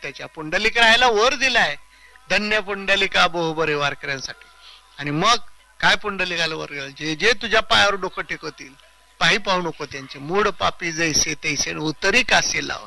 त्याच्या पुंडलिक राहायला वर दिलाय, धन्य पुंडलिका बोहबरे वारकऱ्यांसाठी. आणि मग काय पुंडलिकाला वर गेलं, जे जे तुझ्या पायावर डोकं टेकवतील पायी पाहू नको त्यांचे, मूड पापी जैसे तैसे उतरी कासे लावून.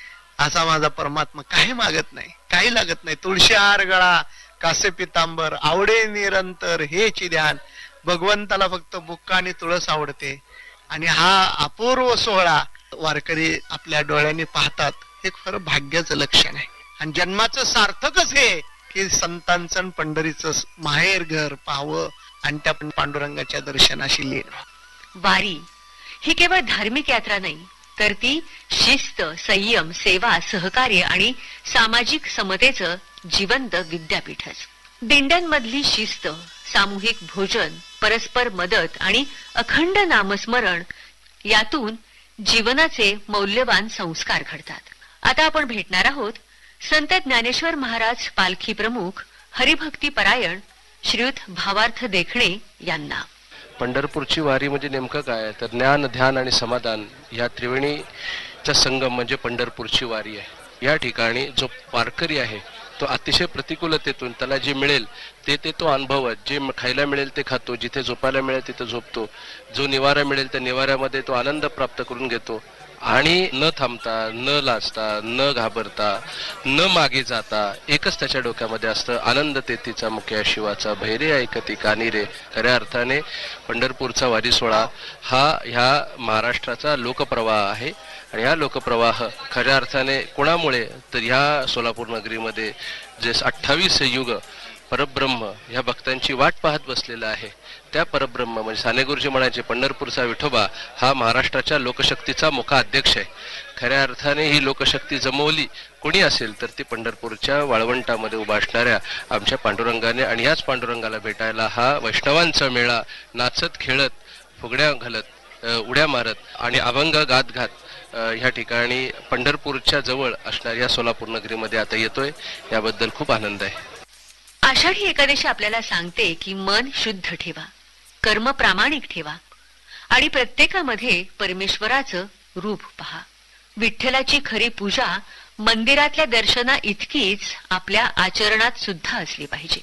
असा माझा परमात्मा काही मागत नाही, काही लागत नाही. तुळशी हार गळा कासे पितांबर आवडे निरंतर हेची ध्यान. भगवंताला फक्त बुक्का आणि तुळस आवडते. आणि हा अपूर्व सोहळा वारकरी आपल्या डोळ्यांनी पाहतात, हे खरं भाग्याचं लक्षण आहे. आणि जन्माचं सार्थकच हे की संतांचं पंढरीचं माहेर घर पाहावं आणि त्या पांडुरंगाच्या दर्शनाशी लीन. वारी ही केवळ धार्मिक यात्रा नाही, तर ती शिस्त, संयम, सेवा, सहकार्य आणि सामाजिक समतेचं जिवंत विद्यापीठच. दिंड्यांमधली शिस्त, सामूहिक भोजन, परस्पर मदत आणि अखंड नामस्मरण यातून जीवनाचे मौल्यवान संस्कार घडतात. आता आपण भेटणार आहोत संत ज्ञानेश्वर महाराज पालखी प्रमुख हरिभक्ती परायण श्रीयुत भावार्थ देखणे यांना. पंढरपूरची वारी म्हणजे नेमकं काय, तर ज्ञान, ध्यान आणि समाधान या त्रिवेणीचा संगम म्हणजे पंढरपूरची वारी आहे. या ठिकाणी जो वारकरी आहे तो अतिशय प्रतिकूलतेतून त्याला जे मिळेल ते तो अनुभवत, जे खायला मिळेल ते खातो, जिथे झोपायला मिळेल तिथे झोपतो, जो निवारा मिळेल त्या निवाऱ्यामध्ये तो आनंद प्राप्त करून घेतो. आणि न थांबता, न लाजता, न घाबरता, न मागे जाता एकच त्याच्या डोक्यामध्ये असतं, आनंद तेथीचा मुख्या शिवाचा भैरे ऐकती कानी रे. खऱ्या अर्थाने पंढरपूरचा वारी सोहळा हा ह्या महाराष्ट्राचा लोकप्रवाह आहे. आणि हा लोकप्रवाह खऱ्या अर्थाने कोणामुळे, तर ह्या सोलापूर नगरीमध्ये जे 28 युग परब्रह्म ह्या भक्तांची वाट पाहत बसलेला आहे, त्या परब्रह्म म्हणजे साने गुरुजी म्हणायचे पंढरपूरचा विठोबा हा महाराष्ट्राच्या लोकशक्तीचा मुखा अध्यक्ष आहे. खऱ्या अर्थाने ही लोकशक्ती जमवली कोणी असेल तर ती पंढरपूरच्या वाळवंटामध्ये उभा असणाऱ्या आमच्या पांडुरंगाने. आणि याच पांडुरंगाला भेटायला हा वैष्णवांचा मेळा नाचत खेळत, फुगड्या घालत, उड्या मारत आणि अभंग गात घात ह्या ठिकाणी पंढरपूरच्या जवळ असणाऱ्या सोलापूर नगरीमध्ये आता येतोय. याबद्दल खूप आनंद आहे. आषाढी एकादशी आपल्याला सांगते की मन शुद्ध ठेवा, कर्म प्रामाणिक ठेवा आणि प्रत्येकामध्ये परमेश्वराचं रूप पहा. विठ्ठलाची खरी पूजा मंदिरातल्या दर्शना इतकीच आपल्या आचरणात सुद्धा असली पाहिजे.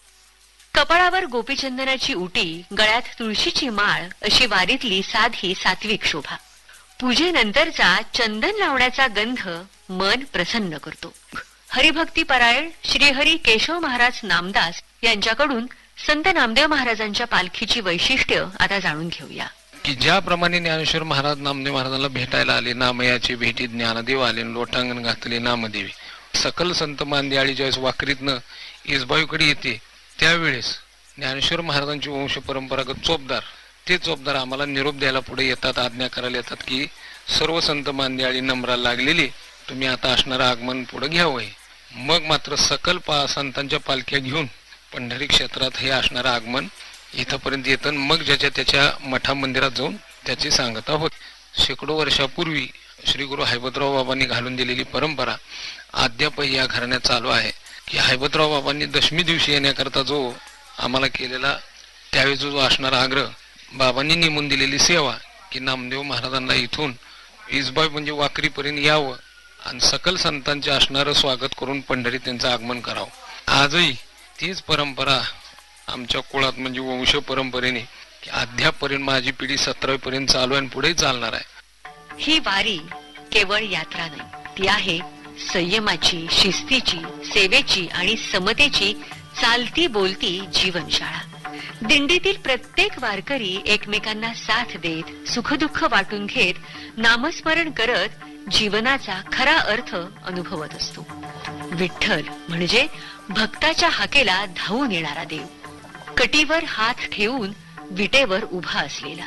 कपाळावर गोपीचंदनाची उटी, गळ्यात तुळशीची माळ अशी वारीतली साधी सात्विक शोभा. पूजेनंतरचा चंदन लावण्याचा गंध मन प्रसन्न करतो. हरिभक्ती परायण श्रीहरी केशव महाराज नामदास यांच्याकडून संत नामदेव महाराजांच्या पालखीची वैशिष्ट्य आता जाणून घेऊया. की ज्याप्रमाणे ज्ञानेश्वर महाराज नामदेव महाराजांना भेटायला आले, नामयाची भेटी ज्ञानदेव आले, लोटांगण घातले नामदेवी. सकल संत मांदियाळी ज्यावेळेस वाकरीतनं इसबाईकडे येते त्यावेळेस ज्ञानेश्वर महाराजांची वंश परंपरागत चोपदार, ते चोपदार आम्हाला निरोप द्यायला पुढे येतात, आज्ञा करायला येतात की सर्व संत मांदियाळी नम्राला लागलेली, तुम्ही आता असणारं आगमन पुढे घ्यावं. मग मात्र सकल संतांच्या पालख्या घेऊन पंढरी क्षेत्रात हे असणारं आगमन इथपर्यंत येतं. मग ज्याच्या त्याच्या मठा मंदिरात जाऊन त्याची सांगता होत. शेकडो वर्षापूर्वी श्री गुरु हैबतराव बाबांनी घालून दिलेली परंपरा अद्याप या घराण्यात चालू आहे की हैबतराव बाबांनी दशमी दिवशी येण्याकरता जो आम्हाला केलेला त्यावेळेस जो असणारा आग्रह, बाबांनी नेमून दिलेली सेवा की नामदेव महाराजांना इथून इसबाई म्हणजे वाकरीपर्यंत यावं आणि सकल संतांचे असणारं स्वागत करून पंढरीत त्यांचं आगमन करावं. आजही तीच परंपरा आमच्या कुळात म्हणजे वंश परंपरेने अद्यापर्यंत माझी पिढी 17वी पर्यंत चालू आहे आणि पुढे चालणार आहे. ही वारी केवळ यात्रा नाही, ती आहे संयमाची, शिस्तीची, सेवेची आणि समतेची चालती बोलती जीवनशाळा. दिंडीतील प्रत्येक वारकरी एकमेकांना साथ देत, सुखदुःख वाटून घेत, नामस्मरण करत जीवनाचा खरा अर्थ अनुभवत असतो. विठ्ठल म्हणजे भक्ताच्या हाकेला धावून येणारा देव, कटीवर हात ठेवून विटेवर उभा असलेला,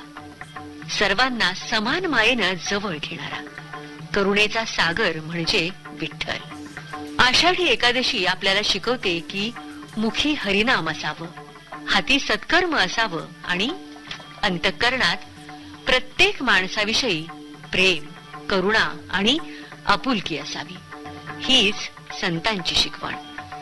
सर्वांना समान मायेनं जवळ घेणारा, करुणेचा सागर म्हणजे विठ्ठल. आषाढी एकादशी आपल्याला शिकवते की मुखी हरिनाम असावं, हाती सत्कर्म असावं आणि अंतःकरणात प्रत्येक माणसाविषयी प्रेम, करुणा आणि आपुलकी असावी. हीच संतांची शिकवण,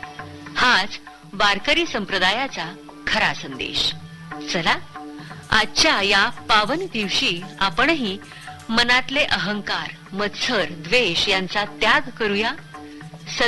हाच वारकरी संप्रदायाचा खरा संदेश. चला, आजच्या या पावन दिवशी आपणही मनातले अहंकार, मत्सर, द्वेष यांचा त्याग करूया